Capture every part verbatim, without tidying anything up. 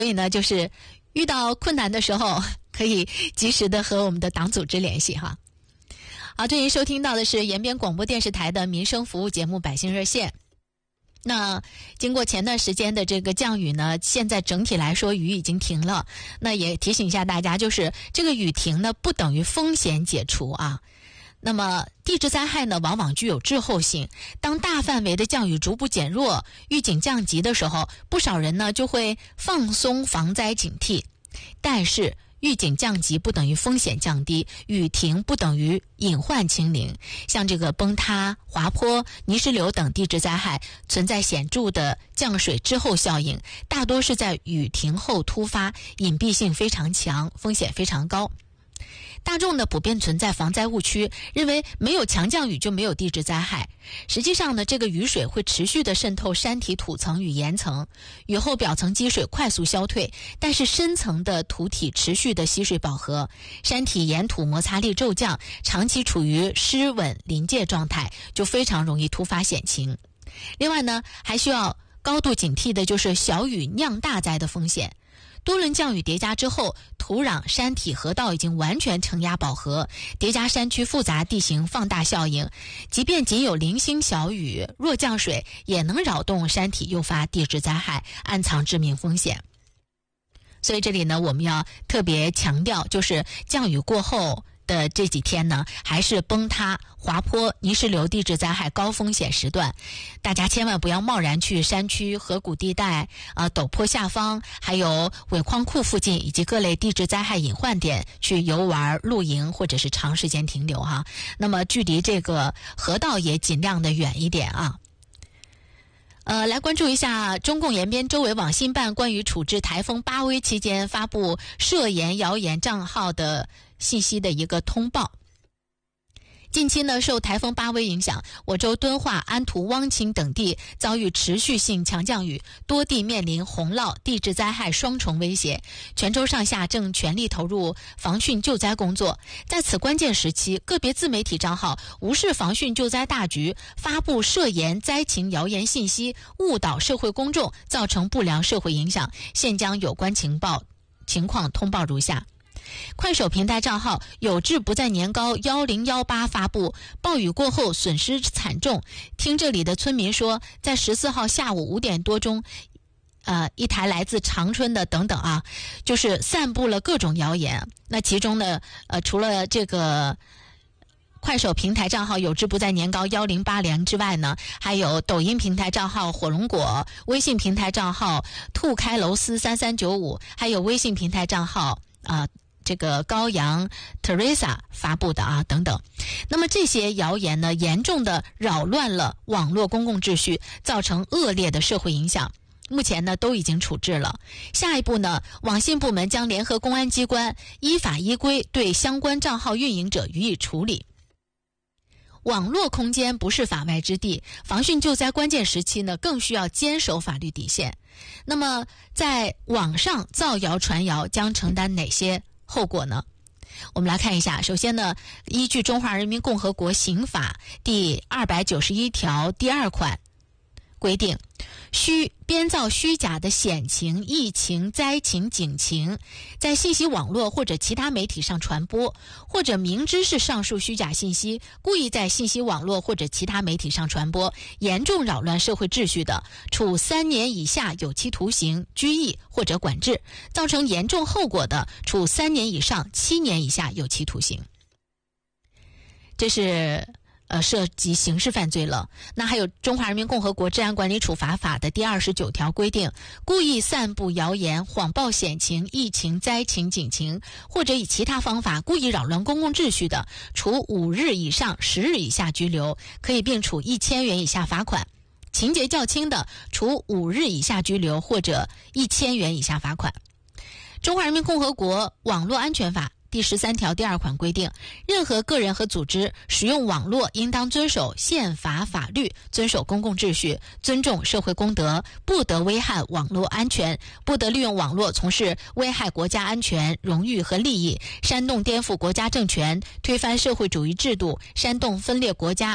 所以呢，就是遇到困难的时候，可以及时的和我们的党组织联系哈。好，这您收听到的是延边广播电视台的民生服务节目《百姓热线》。那经过前段时间的这个降雨呢，现在整体来说雨已经停了。那也提醒一下大家，就是这个雨停呢，不等于风险解除啊。那么地质灾害呢，往往具有滞后性。当大范围的降雨逐步减弱，预警降级的时候，不少人呢就会放松防灾警惕。但是预警降级不等于风险降低，雨停不等于隐患清零。像这个崩塌、滑坡、泥石流等地质灾害存在显著的降水滞后效应，大多是在雨停后突发，隐蔽性非常强，风险非常高。大众呢普遍存在防灾误区，认为没有强降雨就没有地质灾害。实际上呢，这个雨水会持续的渗透山体土层与岩层，雨后表层积水快速消退，但是深层的土体持续的吸水饱和，山体岩土摩擦力骤降，长期处于湿稳临界状态，就非常容易突发险情。另外呢，还需要高度警惕的就是小雨酿大灾的风险。多轮降雨叠加之后，土壤、山体、河道已经完全承压饱和，叠加山区复杂地形放大效应，即便仅有零星小雨、弱降水，也能扰动山体，诱发地质灾害，暗藏致命风险。所以这里呢，我们要特别强调，就是降雨过后的这几天呢，还是崩塌、滑坡、泥石流地质灾害高风险时段，大家千万不要贸然去山区、河谷地带、呃陡坡下方，还有尾矿库附近以及各类地质灾害隐患点去游玩、露营或者是长时间停留哈。那么距离这个河道也尽量的远一点啊。呃，来关注一下中共延边州委网信办关于处置台风巴威期间发布涉嫌谣言账号的信息的一个通报。近期呢，受台风巴威影响，我州敦化、安图、汪清等地遭遇持续性强降雨，多地面临洪涝、地质灾害双重威胁。全州上下正全力投入防汛救灾工作。在此关键时期，个别自媒体账号无视防汛救灾大局，发布涉嫌灾情谣言信息，误导社会公众，造成不良社会影响。现将有关情报情况通报如下。快手平台账号有志不在年糕一零一八发布，暴雨过后损失惨重。听这里的村民说，在十四号下午五点多钟，呃，一台来自长春的等等啊，就是散布了各种谣言。那其中呢，呃，除了这个快手平台账号有志不在年糕一零八零之外呢，还有抖音平台账号火龙果，微信平台账号兔开楼丝三三九五，还有微信平台账号啊。呃这个高阳 Teresa 发布的啊等等。那么这些谣言呢，严重的扰乱了网络公共秩序，造成恶劣的社会影响。目前呢都已经处置了。下一步呢，网信部门将联合公安机关依法依规对相关账号运营者予以处理。网络空间不是法外之地，防汛救灾关键时期呢，更需要坚守法律底线。那么在网上造谣传谣将承担哪些后果呢？我们来看一下。首先呢，依据《中华人民共和国刑法》第二百九十一条第二款规定，虚编造虚假的险情、疫情、灾情、警情，在信息网络或者其他媒体上传播，或者明知是上述虚假信息，故意在信息网络或者其他媒体上传播，严重扰乱社会秩序的，处三年以下有期徒刑、拘役或者管制；造成严重后果的，处三年以上七年以下有期徒刑。这是呃，涉及刑事犯罪了。那还有《中华人民共和国治安管理处罚法》的第二十九条规定，故意散布谣言、谎报险情、疫情、灾情、警情，或者以其他方法故意扰乱公共秩序的，处五日以上十日以下拘留，可以并处一千元以下罚款；情节较轻的，处五日以下拘留或者一千元以下罚款。《中华人民共和国网络安全法》第十三条第二款规定，任何个人和组织使用网络应当遵守宪法法律，遵守公共秩序，尊重社会公德，不得危害网络安全，不得利用网络从事危害国家安全、荣誉和利益、煽动颠覆国家政权、推翻社会主义制度、煽动分裂国家、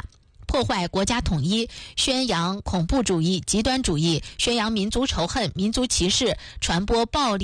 破坏国家统一，宣扬恐怖主义、极端主义，宣扬民族仇恨、民族歧视，传播暴力。